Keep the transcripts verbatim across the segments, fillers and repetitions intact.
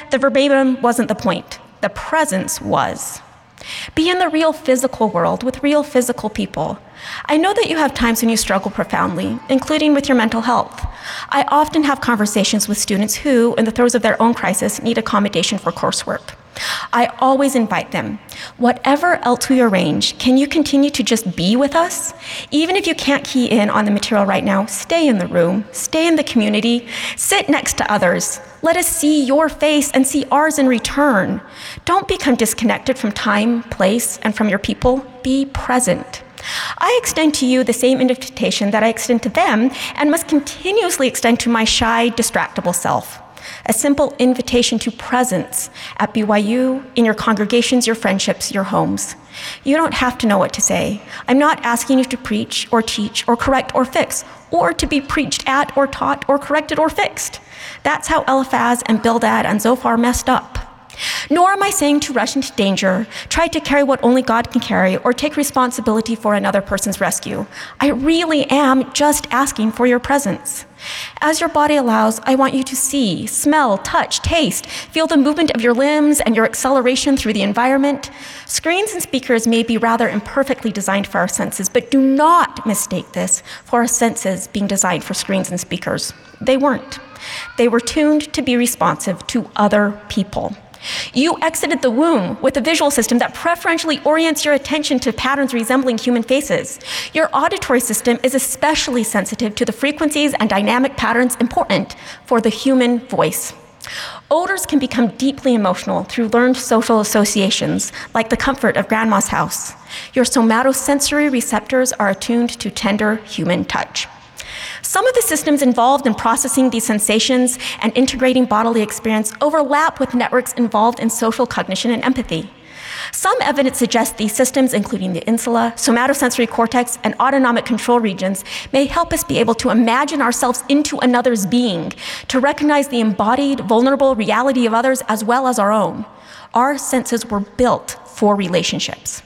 The verbatim wasn't the point. The presence was. Be in the real physical world with real physical people. I know that you have times when you struggle profoundly, including with your mental health. I often have conversations with students who, in the throes of their own crisis, need accommodation for coursework. I always invite them, whatever else we arrange, can you continue to just be with us? Even if you can't key in on the material right now, stay in the room, stay in the community, sit next to others. Let us see your face and see ours in return. Don't become disconnected from time, place, and from your people. Be present. I extend to you the same invitation that I extend to them and must continuously extend to my shy, distractible self. A simple invitation to presence at B Y U, in your congregations, your friendships, your homes. You don't have to know what to say. I'm not asking you to preach or teach or correct or fix, or to be preached at or taught or corrected or fixed. That's how Eliphaz and Bildad and Zophar messed up. Nor am I saying to rush into danger, try to carry what only God can carry, or take responsibility for another person's rescue. I really am just asking for your presence. As your body allows, I want you to see, smell, touch, taste, feel the movement of your limbs and your acceleration through the environment. Screens and speakers may be rather imperfectly designed for our senses, but do not mistake this for our senses being designed for screens and speakers. They weren't. They were tuned to be responsive to other people. You exited the womb with a visual system that preferentially orients your attention to patterns resembling human faces. Your auditory system is especially sensitive to the frequencies and dynamic patterns important for the human voice. Odors can become deeply emotional through learned social associations, like the comfort of grandma's house. Your somatosensory receptors are attuned to tender human touch. Some of the systems involved in processing these sensations and integrating bodily experience overlap with networks involved in social cognition and empathy. Some evidence suggests these systems, including the insula, somatosensory cortex, and autonomic control regions, may help us be able to imagine ourselves into another's being, to recognize the embodied, vulnerable reality of others as well as our own. Our senses were built for relationships.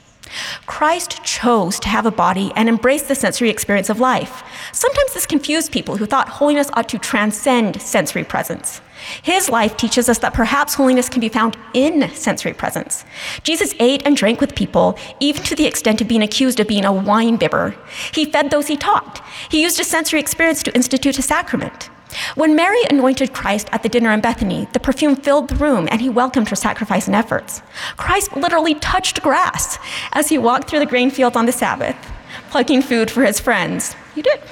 Christ chose to have a body and embrace the sensory experience of life. Sometimes this confused people who thought holiness ought to transcend sensory presence. His life teaches us that perhaps holiness can be found in sensory presence. Jesus ate and drank with people, even to the extent of being accused of being a wine bibber. He fed those he taught. He used a sensory experience to institute a sacrament. When Mary anointed Christ at the dinner in Bethany, the perfume filled the room and he welcomed her sacrifice and efforts. Christ literally touched grass as he walked through the grain fields on the Sabbath, plucking food for his friends. You did.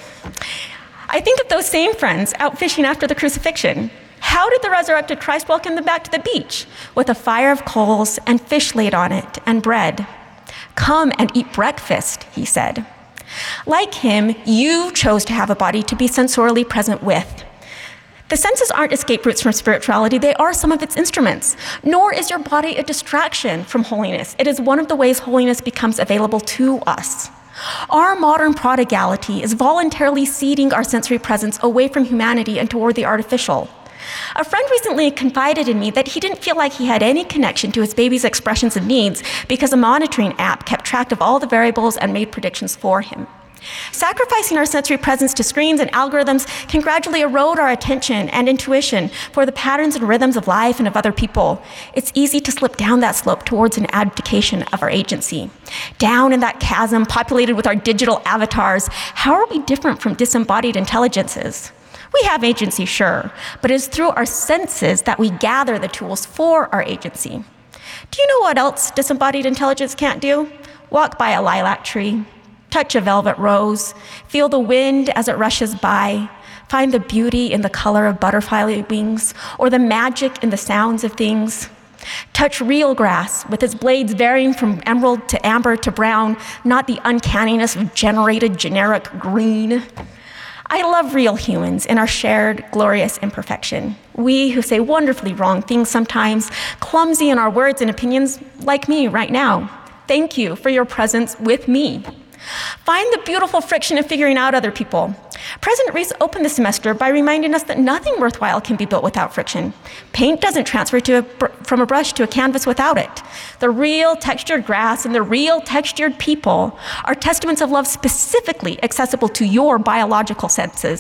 I think of those same friends out fishing after the crucifixion. How did the resurrected Christ welcome them back to the beach? With a fire of coals and fish laid on it and bread. Come and eat breakfast, he said. Like him, you chose to have a body to be sensorially present with. The senses aren't escape routes from spirituality, they are some of its instruments. Nor is your body a distraction from holiness. It is one of the ways holiness becomes available to us. Our modern prodigality is voluntarily ceding our sensory presence away from humanity and toward the artificial. A friend recently confided in me that he didn't feel like he had any connection to his baby's expressions of needs because a monitoring app kept track of all the variables and made predictions for him. Sacrificing our sensory presence to screens and algorithms can gradually erode our attention and intuition for the patterns and rhythms of life and of other people. It's easy to slip down that slope towards an abdication of our agency. Down in that chasm populated with our digital avatars, how are we different from disembodied intelligences? We have agency, sure, but it is through our senses that we gather the tools for our agency. Do you know what else disembodied intelligence can't do? Walk by a lilac tree, touch a velvet rose, feel the wind as it rushes by, find the beauty in the color of butterfly wings, or the magic in the sounds of things. Touch real grass with its blades varying from emerald to amber to brown, not the uncanniness of generated generic green. I love real humans in our shared glorious imperfection. We who say wonderfully wrong things sometimes, clumsy in our words and opinions, like me right now. Thank you for your presence with me. Find the beautiful friction in figuring out other people. President Reese opened the semester by reminding us that nothing worthwhile can be built without friction. Paint doesn't transfer to a br- from a brush to a canvas without it. The real textured grass and the real textured people are testaments of love specifically accessible to your biological senses.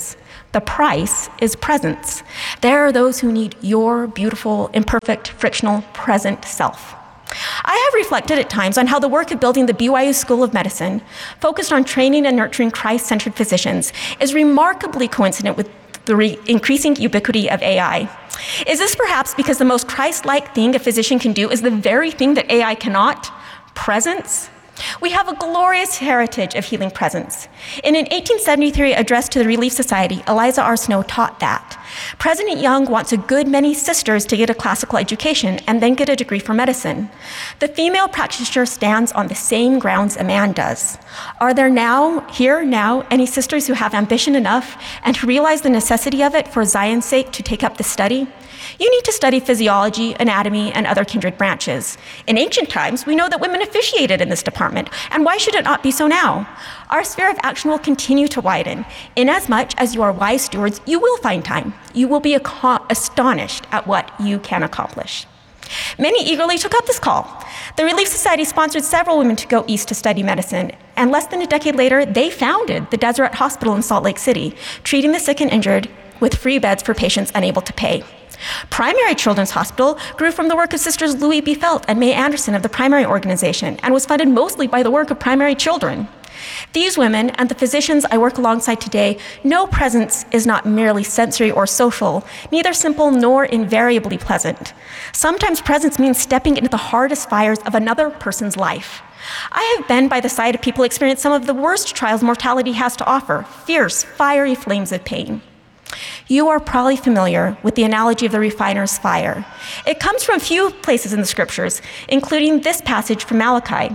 The price is presence. There are those who need your beautiful, imperfect, frictional, present self. I have reflected at times on how the work of building the B Y U School of Medicine, focused on training and nurturing Christ-centered physicians, is remarkably coincident with the re- increasing ubiquity of A I. Is this perhaps because the most Christ-like thing a physician can do is the very thing that A I cannot? Presence? We have a glorious heritage of healing presence. In an eighteen seventy-three address to the Relief Society, Eliza R. Snow taught that President Young wants a good many sisters to get a classical education and then get a degree for medicine. The female practitioner stands on the same grounds a man does. Are there now, here now, any sisters who have ambition enough and who realize the necessity of it for Zion's sake to take up the study? You need to study physiology, anatomy, and other kindred branches. In ancient times, we know that women officiated in this department, and why should it not be so now? Our sphere of action will continue to widen. Inasmuch as you are wise stewards, you will find time. You will be astonished at what you can accomplish. Many eagerly took up this call. The Relief Society sponsored several women to go east to study medicine, and less than a decade later, they founded the Deseret Hospital in Salt Lake City, treating the sick and injured with free beds for patients unable to pay. Primary Children's Hospital grew from the work of Sisters Louis B. Felt and Mae Anderson of the Primary Organization and was funded mostly by the work of primary children. These women and the physicians I work alongside today know presence is not merely sensory or social, neither simple nor invariably pleasant. Sometimes presence means stepping into the hardest fires of another person's life. I have been by the side of people experience some of the worst trials mortality has to offer, fierce, fiery flames of pain. You are probably familiar with the analogy of the refiner's fire. It comes from a few places in the scriptures, including this passage from Malachi.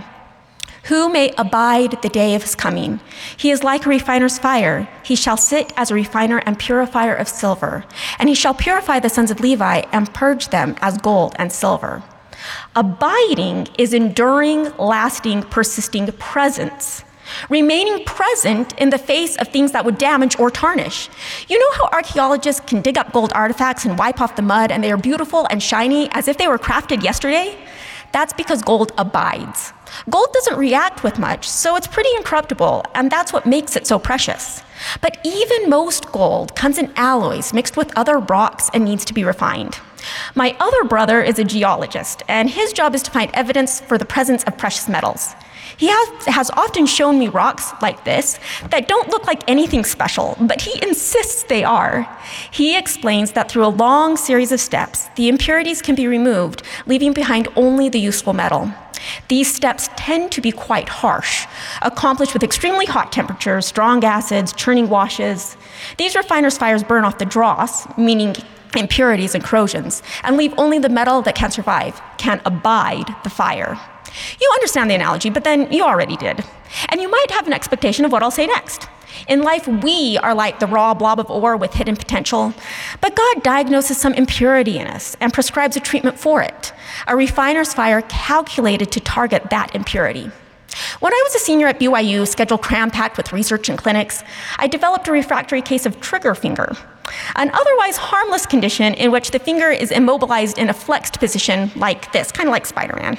Who may abide the day of his coming? He is like a refiner's fire. He shall sit as a refiner and purifier of silver, and he shall purify the sons of Levi and purge them as gold and silver. Abiding is enduring, lasting, persisting presence. Remaining present in the face of things that would damage or tarnish. You know how archaeologists can dig up gold artifacts and wipe off the mud and they are beautiful and shiny as if they were crafted yesterday? That's because gold abides. Gold doesn't react with much, so it's pretty incorruptible, and that's what makes it so precious. But even most gold comes in alloys mixed with other rocks and needs to be refined. My other brother is a geologist, and his job is to find evidence for the presence of precious metals. He has, has often shown me rocks like this that don't look like anything special, but he insists they are. He explains that through a long series of steps, the impurities can be removed, leaving behind only the useful metal. These steps tend to be quite harsh, accomplished with extremely hot temperatures, strong acids, churning washes. These refiners' fires burn off the dross, meaning impurities and corrosions, and leave only the metal that can survive, can abide the fire. You understand the analogy, but then you already did. And you might have an expectation of what I'll say next. In life, we are like the raw blob of ore with hidden potential, but God diagnoses some impurity in us and prescribes a treatment for it, a refiner's fire calculated to target that impurity. When I was a senior at B Y U, scheduled cram-packed with research and clinics, I developed a refractory case of trigger finger, an otherwise harmless condition in which the finger is immobilized in a flexed position like this, kind of like Spider-Man.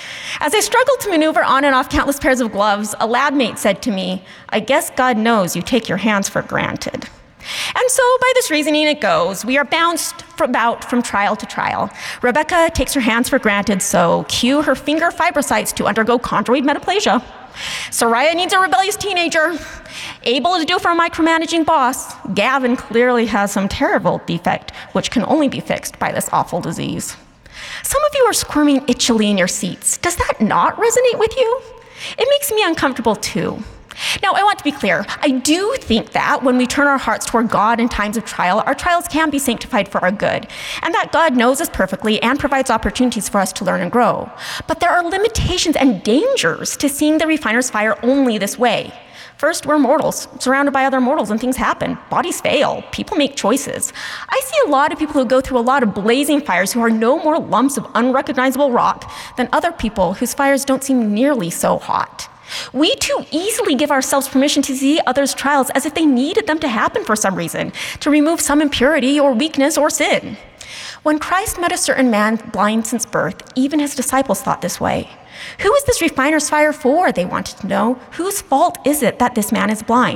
As I struggled to maneuver on and off countless pairs of gloves, a lab mate said to me, I guess God knows you take your hands for granted. And so by this reasoning it goes, we are bounced about from trial to trial. Rebecca takes her hands for granted, so cue her finger fibrocytes to undergo chondroid metaplasia. Soraya needs a rebellious teenager. Able to do for a micromanaging boss. Gavin clearly has some terrible defect, which can only be fixed by this awful disease. Some of you are squirming itchily in your seats. Does that not resonate with you? It makes me uncomfortable too. Now, I want to be clear. I do think that when we turn our hearts toward God in times of trial, our trials can be sanctified for our good, and that God knows us perfectly and provides opportunities for us to learn and grow. But there are limitations and dangers to seeing the refiner's fire only this way. First, we're mortals, surrounded by other mortals, and things happen. Bodies fail. People make choices. I see a lot of people who go through a lot of blazing fires who are no more lumps of unrecognizable rock than other people whose fires don't seem nearly so hot. We too easily give ourselves permission to see others' trials as if they needed them to happen for some reason, to remove some impurity or weakness or sin. When Christ met a certain man blind since birth, even his disciples thought this way. Who is this refiner's fire for, they wanted to know. Whose fault is it that this man is blind?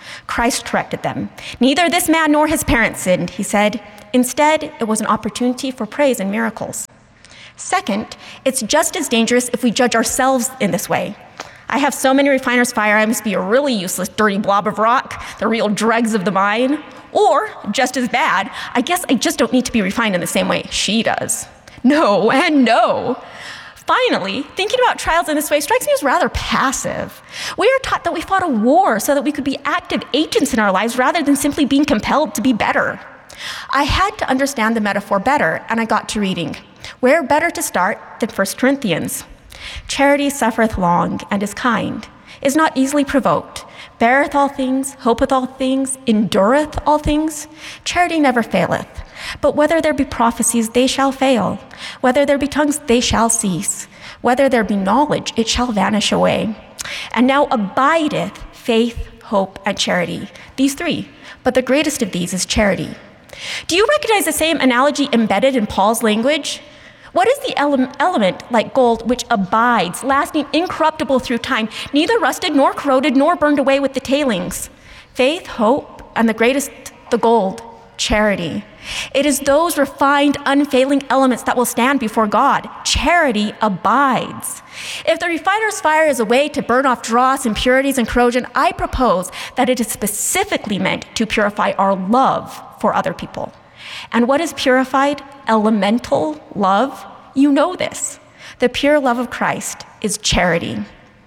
Christ corrected them. Neither this man nor his parents sinned, he said. Instead, it was an opportunity for praise and miracles. Second, it's just as dangerous if we judge ourselves in this way. I have so many refiner's fire, I must be a really useless, dirty blob of rock, the real dregs of the mine. Or, just as bad, I guess I just don't need to be refined in the same way she does. No and no. Finally, thinking about trials in this way strikes me as rather passive. We are taught that we fought a war so that we could be active agents in our lives rather than simply being compelled to be better. I had to understand the metaphor better, and I got to reading. Where better to start than First Corinthians? Charity suffereth long and is kind, is not easily provoked, beareth all things, hopeth all things, endureth all things. Charity never faileth. But whether there be prophecies, they shall fail. Whether there be tongues, they shall cease. Whether there be knowledge, it shall vanish away. And now abideth faith, hope, and charity. These three. But the greatest of these is charity. Do you recognize the same analogy embedded in Paul's language? What is the ele- element like gold which abides, lasting incorruptible through time, neither rusted nor corroded nor burned away with the tailings? Faith, hope, and the greatest, the gold, charity. It is those refined, unfailing elements that will stand before God. Charity abides. If the refiner's fire is a way to burn off dross, impurities, and corrosion, I propose that it is specifically meant to purify our love for other people. And what is purified? Elemental love? You know this. The pure love of Christ is charity.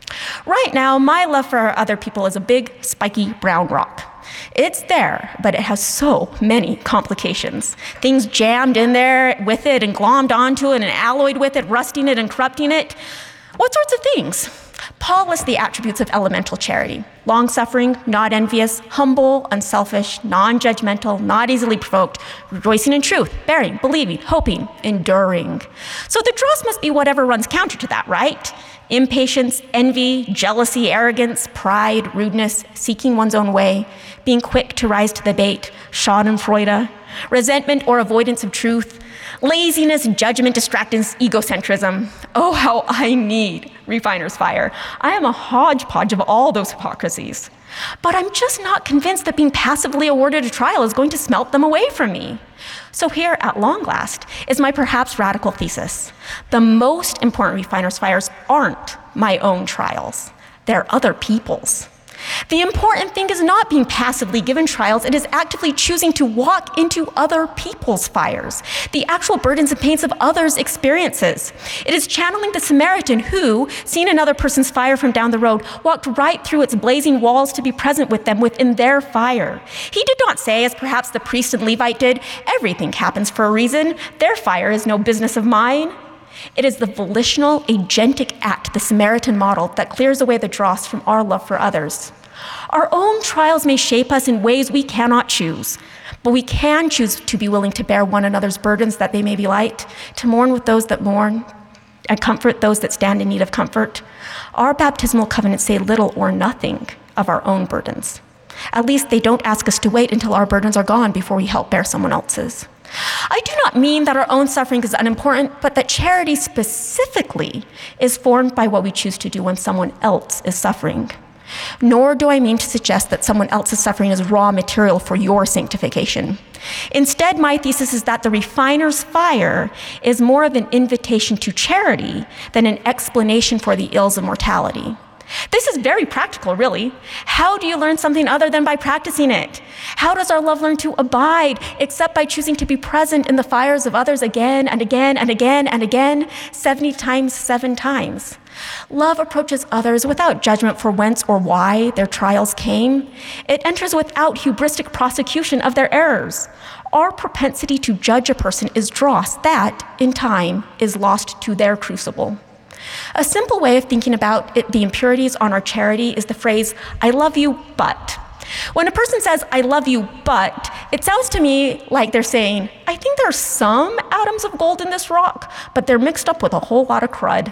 Right now, my love for other people is a big, spiky brown rock. It's there, but it has so many complications. Things jammed in there with it and glommed onto it and alloyed with it, rusting it and corrupting it. What sorts of things? Paul lists the attributes of elemental charity. Long-suffering, not envious, humble, unselfish, non-judgmental, not easily provoked, rejoicing in truth, bearing, believing, hoping, enduring. So the dross must be whatever runs counter to that, right? Impatience, envy, jealousy, arrogance, pride, rudeness, seeking one's own way, being quick to rise to the bait, schadenfreude, resentment or avoidance of truth, laziness, judgment, distractedness, egocentrism. Oh, how I need refiner's fire. I am a hodgepodge of all those hypocrisies. But I'm just not convinced that being passively awarded a trial is going to smelt them away from me. So here, at long last, is my perhaps radical thesis. The most important refiner's fires aren't my own trials. They're other people's. The important thing is not being passively given trials, it is actively choosing to walk into other people's fires, the actual burdens and pains of others' experiences. It is channeling the Samaritan who, seeing another person's fire from down the road, walked right through its blazing walls to be present with them within their fire. He did not say, as perhaps the priest and Levite did, everything happens for a reason, their fire is no business of mine. It is the volitional, agentic act, the Samaritan model, that clears away the dross from our love for others. Our own trials may shape us in ways we cannot choose, but we can choose to be willing to bear one another's burdens that they may be light, to mourn with those that mourn, and comfort those that stand in need of comfort. Our baptismal covenants say little or nothing of our own burdens. At least they don't ask us to wait until our burdens are gone before we help bear someone else's. I do not mean that our own suffering is unimportant, but that charity specifically is formed by what we choose to do when someone else is suffering. Nor do I mean to suggest that someone else's suffering is raw material for your sanctification. Instead, my thesis is that the refiner's fire is more of an invitation to charity than an explanation for the ills of mortality. This is very practical, really. How do you learn something other than by practicing it? How does our love learn to abide except by choosing to be present in the fires of others again and again and again and again, seventy times, seven times? Love approaches others without judgment for whence or why their trials came. It enters without hubristic prosecution of their errors. Our propensity to judge a person is dross that, in time, is lost to their crucible. A simple way of thinking about it, the impurities on our charity is the phrase, I love you, but. When a person says, I love you, but, it sounds to me like they're saying, I think there are some atoms of gold in this rock, but they're mixed up with a whole lot of crud.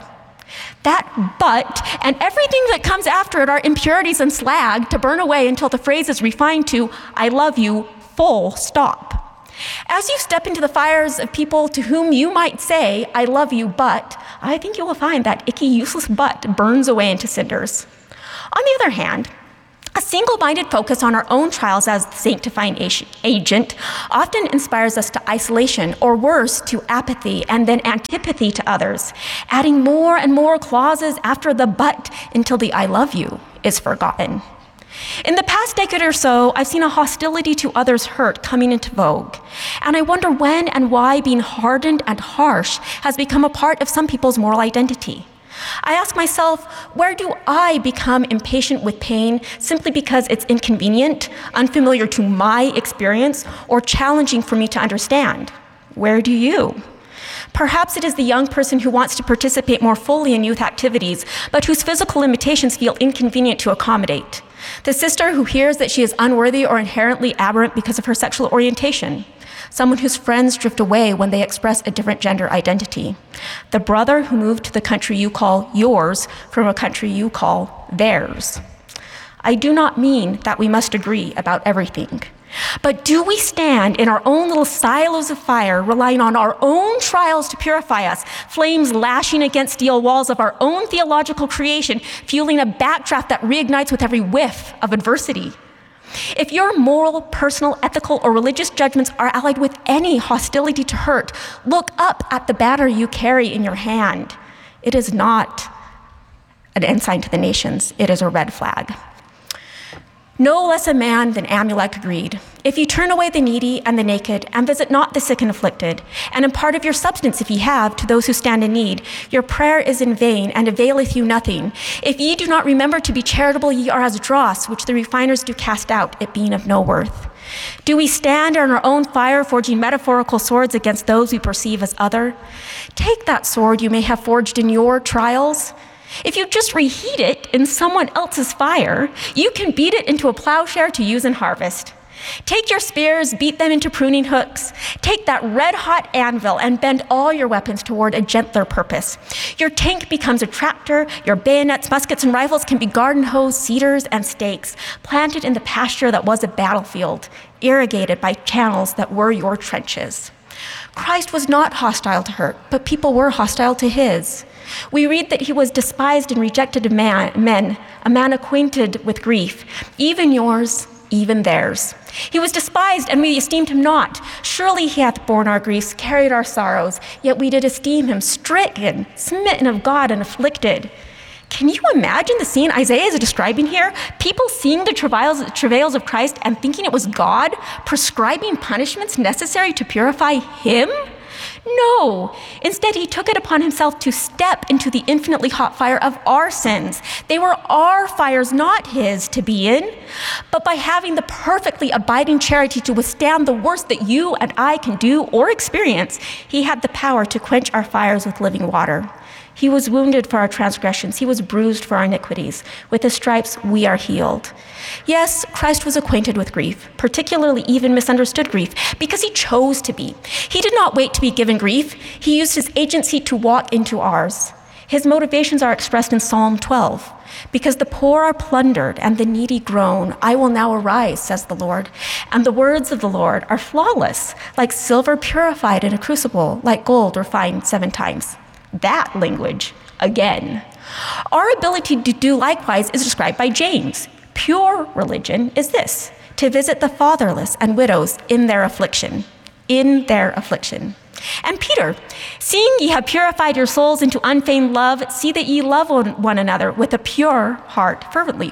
That but and everything that comes after it are impurities and slag to burn away until the phrase is refined to, I love you, full stop. As you step into the fires of people to whom you might say, I love you, but, I think you will find that icky, useless but burns away into cinders. On the other hand, A single-minded focus on our own trials as the sanctifying agent often inspires us to isolation, or worse, to apathy and then antipathy to others, adding more and more clauses after the but until the I love you is forgotten. In the past decade or so, I've seen a hostility to others' hurt coming into vogue, and I wonder when and why being hardened and harsh has become a part of some people's moral identity. I ask myself, where do I become impatient with pain simply because it's inconvenient, unfamiliar to my experience, or challenging for me to understand? Where do you? Perhaps it is the young person who wants to participate more fully in youth activities, but whose physical limitations feel inconvenient to accommodate. The sister who hears that she is unworthy or inherently aberrant because of her sexual orientation. Someone whose friends drift away when they express a different gender identity. The brother who moved to the country you call yours from a country you call theirs. I do not mean that we must agree about everything, but do we stand in our own little silos of fire, relying on our own trials to purify us, flames lashing against steel walls of our own theological creation, fueling a backdraft that reignites with every whiff of adversity? If your moral, personal, ethical, or religious judgments are allied with any hostility to hurt, look up at the banner you carry in your hand. It is not an ensign to the nations, it is a red flag. No less a man than Amulek agreed, if you turn away the needy and the naked, and visit not the sick and afflicted, and impart of your substance, if ye have, to those who stand in need, your prayer is in vain, and availeth you nothing. If ye do not remember to be charitable, ye are as dross, which the refiners do cast out, it being of no worth. Do we stand on our own fire, forging metaphorical swords against those we perceive as other? Take that sword you may have forged in your trials. If you just reheat it in someone else's fire, you can beat it into a plowshare to use in harvest. Take your spears, beat them into pruning hooks. Take that red-hot anvil and bend all your weapons toward a gentler purpose. Your tank becomes a tractor. Your bayonets, muskets, and rifles can be garden hose, cedars, and stakes, planted in the pasture that was a battlefield, irrigated by channels that were your trenches. Christ was not hostile to hurt, but people were hostile to his. We read that he was despised and rejected of man, men, a man acquainted with grief, even yours, even theirs. He was despised, and we esteemed him not. Surely he hath borne our griefs, carried our sorrows, yet we did esteem him stricken, smitten of God, and afflicted. Can you imagine the scene Isaiah is describing here? People seeing the travails, travails of Christ and thinking it was God prescribing punishments necessary to purify him? No. Instead, he took it upon himself to step into the infinitely hot fire of our sins. They were our fires, not his, to be in. But by having the perfectly abiding charity to withstand the worst that you and I can do or experience, he had the power to quench our fires with living water. He was wounded for our transgressions. He was bruised for our iniquities. With his stripes, we are healed. Yes, Christ was acquainted with grief, particularly even misunderstood grief, because he chose to be. He did not wait to be given grief. He used his agency to walk into ours. His motivations are expressed in Psalm twelve. Because the poor are plundered and the needy groan, I will now arise, says the Lord. And the words of the Lord are flawless, like silver purified in a crucible, like gold refined seven times. That language, again. Our ability to do likewise is described by James. Pure religion is this, to visit the fatherless and widows in their affliction, in their affliction. And Peter, seeing ye have purified your souls into unfeigned love, see that ye love one another with a pure heart fervently.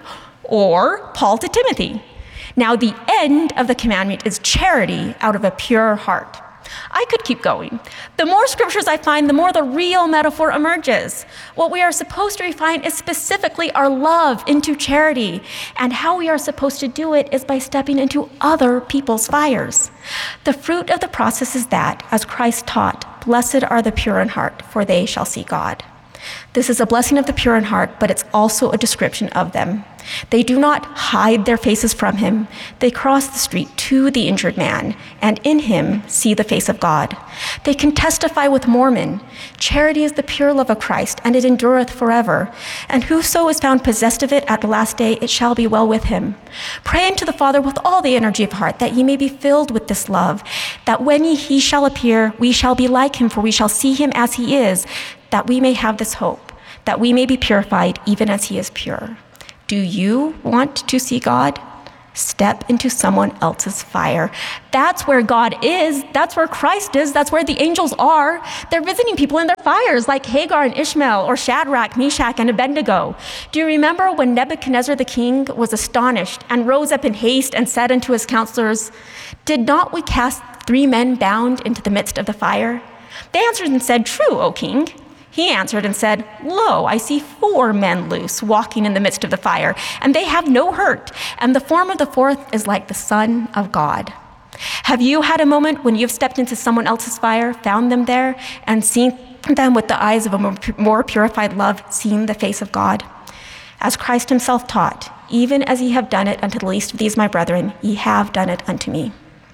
Or Paul to Timothy, now the end of the commandment is charity out of a pure heart. I could keep going. The more scriptures I find, the more the real metaphor emerges. What we are supposed to refine is specifically our love into charity, and how we are supposed to do it is by stepping into other people's fires. The fruit of the process is that, as Christ taught, blessed are the pure in heart, for they shall see God. This is a blessing of the pure in heart, but it's also a description of them. They do not hide their faces from him. They cross the street to the injured man, and in him see the face of God. They can testify with Mormon, charity is the pure love of Christ, and it endureth forever. And whoso is found possessed of it at the last day, it shall be well with him. Pray unto the Father with all the energy of heart, that ye may be filled with this love, that when he shall appear, we shall be like him, for we shall see him as he is, that we may have this hope, that we may be purified even as he is pure. Do you want to see God? Step into someone else's fire. That's where God is. That's where Christ is. That's where the angels are. They're visiting people in their fires, like Hagar and Ishmael, or Shadrach, Meshach, and Abednego. Do you remember when Nebuchadnezzar the king was astonished and rose up in haste and said unto his counselors, "Did not we cast three men bound into the midst of the fire?" They answered and said, "True, O king." He answered and said, "Lo, I see four men loose, walking in the midst of the fire, and they have no hurt, and the form of the fourth is like the Son of God." Have you had a moment when you've stepped into someone else's fire, found them there, and seen them with the eyes of a more purified love, seen the face of God? As Christ himself taught, "Even as ye have done it unto the least of these my brethren, ye have done it unto me."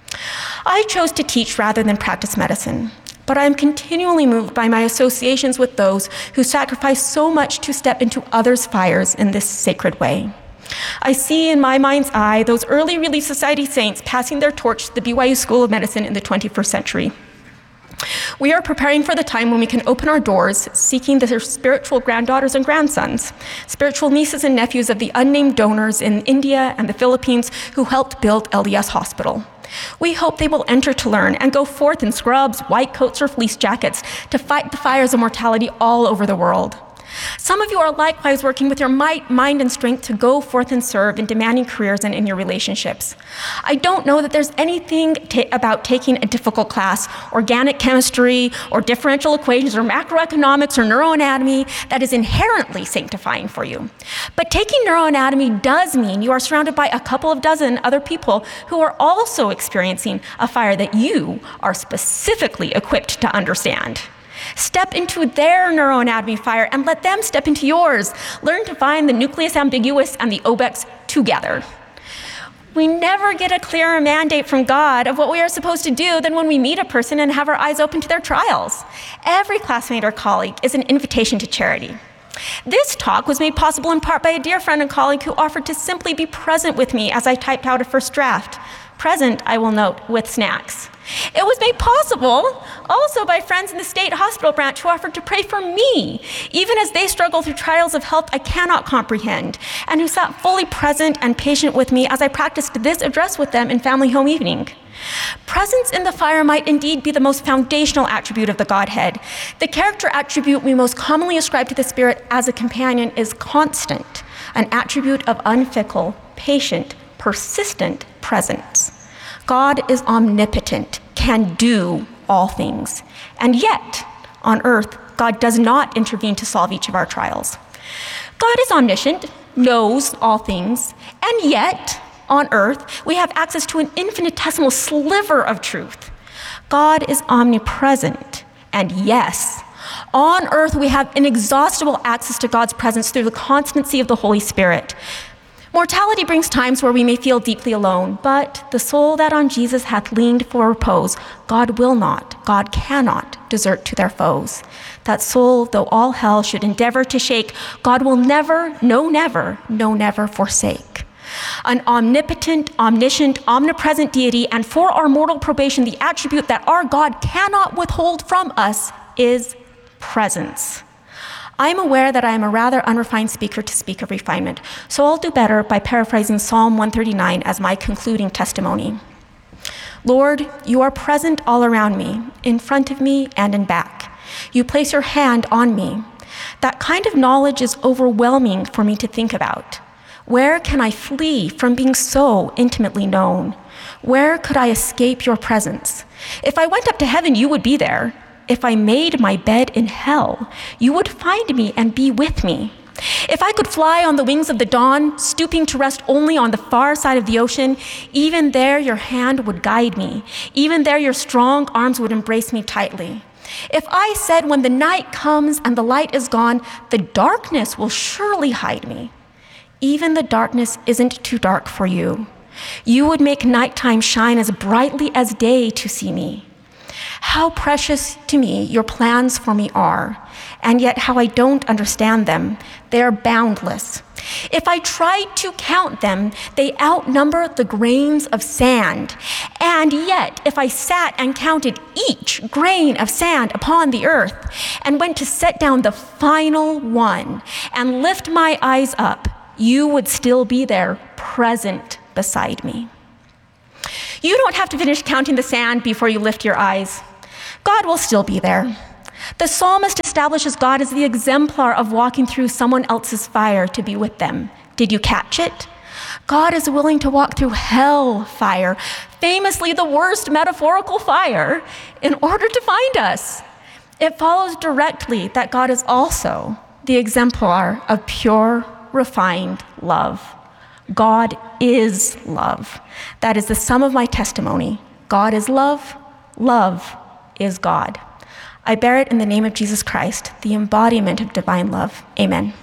I chose to teach rather than practice medicine. But I am continually moved by my associations with those who sacrifice so much to step into others' fires in this sacred way. I see in my mind's eye those early Relief Society saints passing their torch to the B Y U School of Medicine in the twenty-first century. We are preparing for the time when we can open our doors, seeking their spiritual granddaughters and grandsons, spiritual nieces and nephews of the unnamed donors in India and the Philippines who helped build L D S Hospital. We hope they will enter to learn and go forth in scrubs, white coats, or fleece jackets to fight the fires of mortality all over the world. Some of you are likewise working with your might, mind, and strength to go forth and serve in demanding careers and in your relationships. I don't know that there's anything ta- about taking a difficult class, organic chemistry, or differential equations, or macroeconomics, or neuroanatomy, that is inherently sanctifying for you. But taking neuroanatomy does mean you are surrounded by a couple of dozen other people who are also experiencing a fire that you are specifically equipped to understand. Step into their neuroanatomy fire and let them step into yours. Learn to find the nucleus ambiguus and the obex together. We never get a clearer mandate from God of what we are supposed to do than when we meet a person and have our eyes open to their trials. Every classmate or colleague is an invitation to charity. This talk was made possible in part by a dear friend and colleague who offered to simply be present with me as I typed out a first draft. Present, I will note, with snacks. It was made possible also by friends in the state hospital branch who offered to pray for me, even as they struggle through trials of health I cannot comprehend, and who sat fully present and patient with me as I practiced this address with them in family home evening. Presence in the fire might indeed be the most foundational attribute of the Godhead. The character attribute we most commonly ascribe to the Spirit as a companion is constant, an attribute of unfickle, patient, persistent presence. God is omnipotent, can do all things, and yet, on earth, God does not intervene to solve each of our trials. God is omniscient, knows all things, and yet, on earth, we have access to an infinitesimal sliver of truth. God is omnipresent, and yes, on earth we have inexhaustible access to God's presence through the constancy of the Holy Spirit. Mortality brings times where we may feel deeply alone, but the soul that on Jesus hath leaned for repose, God will not, God cannot desert to their foes. That soul, though all hell should endeavor to shake, God will never, no never, no never forsake. An omnipotent, omniscient, omnipresent deity, and for our mortal probation, the attribute that our God cannot withhold from us is presence. I am aware that I am a rather unrefined speaker to speak of refinement, so I'll do better by paraphrasing Psalm one thirty-nine as my concluding testimony. Lord, you are present all around me, in front of me and in back. You place your hand on me. That kind of knowledge is overwhelming for me to think about. Where can I flee from being so intimately known? Where could I escape your presence? If I went up to heaven, you would be there. If I made my bed in hell, you would find me and be with me. If I could fly on the wings of the dawn, stooping to rest only on the far side of the ocean, even there your hand would guide me. Even there your strong arms would embrace me tightly. If I said, when the night comes and the light is gone, the darkness will surely hide me. Even the darkness isn't too dark for you. You would make nighttime shine as brightly as day to see me. How precious to me your plans for me are, and yet how I don't understand them. They are boundless. If I tried to count them, they outnumber the grains of sand. And yet, if I sat and counted each grain of sand upon the earth, and went to set down the final one, and lift my eyes up, you would still be there, present beside me. You don't have to finish counting the sand before you lift your eyes. God will still be there. The psalmist establishes God as the exemplar of walking through someone else's fire to be with them. Did you catch it? God is willing to walk through hell fire, famously the worst metaphorical fire, in order to find us. It follows directly that God is also the exemplar of pure, refined love. God is love. That is the sum of my testimony. God is love. Love is God. I bear it in the name of Jesus Christ, the embodiment of divine love. Amen.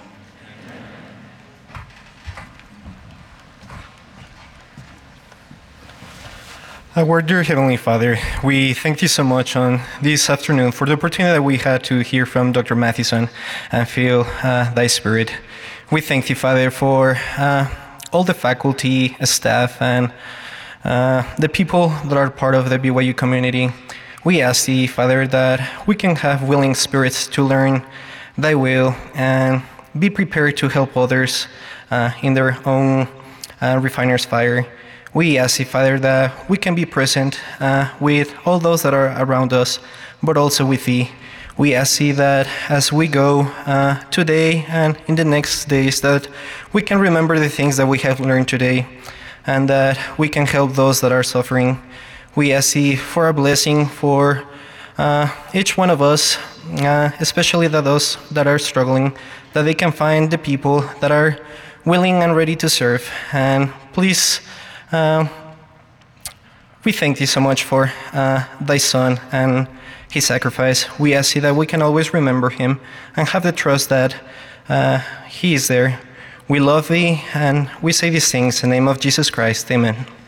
Our dear Heavenly Father, we thank you so much on this afternoon for the opportunity that we had to hear from Doctor Mathieson and feel uh, thy spirit. We thank you, Father, for uh, all the faculty, staff, and uh, the people that are part of the B Y U community. We ask thee, Father, that we can have willing spirits to learn thy will and be prepared to help others uh, in their own uh, refiner's fire. We ask thee, Father, that we can be present uh, with all those that are around us, but also with thee. We ask thee that as we go uh, today and in the next days, that we can remember the things that we have learned today and that we can help those that are suffering. We ask thee for a blessing for uh, each one of us, uh, especially the, those that are struggling, that they can find the people that are willing and ready to serve. And please, uh, we thank thee so much for uh, thy Son and his sacrifice. We ask thee that we can always remember him and have the trust that uh, he is there. We love thee, and we say these things in the name of Jesus Christ. Amen.